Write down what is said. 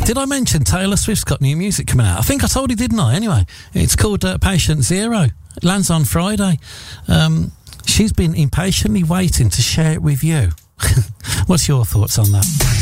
Did I mention Taylor Swift's got new music coming out? I think I told you, didn't I? Anyway, it's called Patient Zero. It lands on Friday. She's been impatiently waiting to share it with you. What's your thoughts on that?